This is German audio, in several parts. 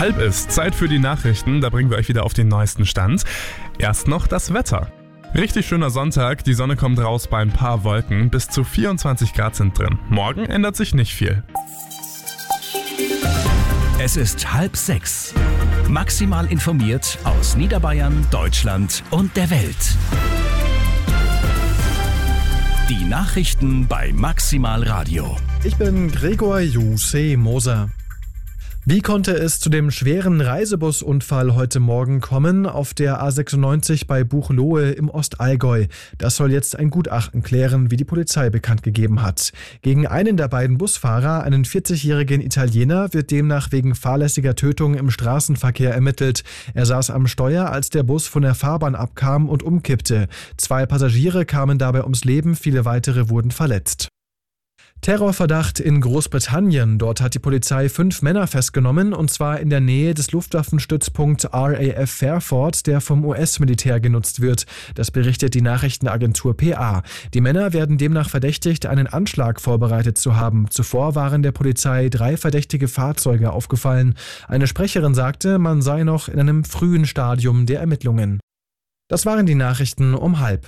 Halb ist Zeit für die Nachrichten, da bringen wir euch wieder auf den neuesten Stand. Erst noch das Wetter. Richtig schöner Sonntag, die Sonne kommt raus bei ein paar Wolken, bis zu 24 Grad sind drin. Morgen ändert sich nicht viel. Es ist 5:30. Maximal informiert aus Niederbayern, Deutschland und der Welt. Die Nachrichten bei Maximal Radio. Ich bin Gregor Juse Moser. Wie konnte es zu dem schweren Reisebusunfall heute Morgen kommen auf der A96 bei Buchloe im Ostallgäu? Das soll jetzt ein Gutachten klären, wie die Polizei bekannt gegeben hat. Gegen einen der beiden Busfahrer, einen 40-jährigen Italiener, wird demnach wegen fahrlässiger Tötung im Straßenverkehr ermittelt. Er saß am Steuer, als der Bus von der Fahrbahn abkam und umkippte. 2 Passagiere kamen dabei ums Leben, viele weitere wurden verletzt. Terrorverdacht in Großbritannien. Dort hat die Polizei 5 Männer festgenommen, und zwar in der Nähe des Luftwaffenstützpunkts RAF Fairford, der vom US-Militär genutzt wird. Das berichtet die Nachrichtenagentur PA. Die Männer werden demnach verdächtigt, einen Anschlag vorbereitet zu haben. Zuvor waren der Polizei 3 verdächtige Fahrzeuge aufgefallen. Eine Sprecherin sagte, man sei noch in einem frühen Stadium der Ermittlungen. Das waren die Nachrichten um 12:30.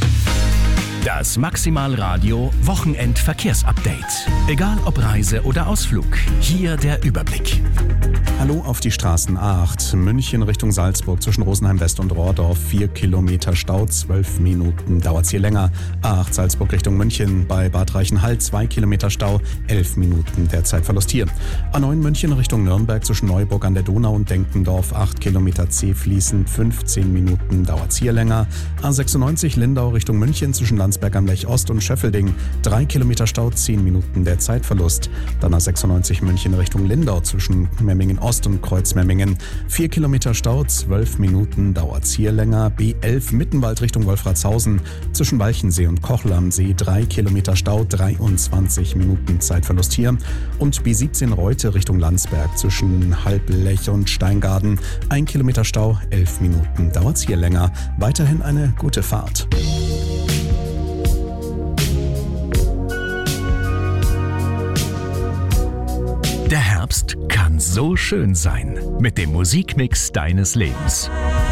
Das Maximal Radio Wochenendverkehrsupdate. Egal ob Reise oder Ausflug, hier der Überblick. Hallo auf die Straßen A8, München Richtung Salzburg zwischen Rosenheim West und Rohrdorf, 4 Kilometer Stau, 12 Minuten dauert's hier länger. A8 Salzburg Richtung München bei Bad Reichenhall, 2 Kilometer Stau, 11 Minuten der Zeitverlust hier. A9 München Richtung Nürnberg zwischen Neuburg an der Donau und Denkendorf, 8 Kilometer zäh fließend, 15 Minuten dauert's hier länger. A96 Lindau Richtung München zwischen Landsberg am Lech Ost und Schöffelding, 3 Kilometer Stau, 10 Minuten der Zeitverlust. Dann A96 München Richtung Lindau zwischen Memmingen Ost und Kreuzmemmingen, 4 Kilometer Stau, 12 Minuten dauert's hier länger. B11 Mittenwald Richtung Wolfratshausen zwischen Walchensee und Kochel am See, 3 Kilometer Stau, 23 Minuten Zeitverlust hier. Und B17 Reute Richtung Landsberg zwischen Halblech und Steingarten, 1 Kilometer Stau, 11 Minuten dauert's hier länger. Weiterhin eine gute Fahrt. Der Herbst kann so schön sein mit dem Musikmix deines Lebens.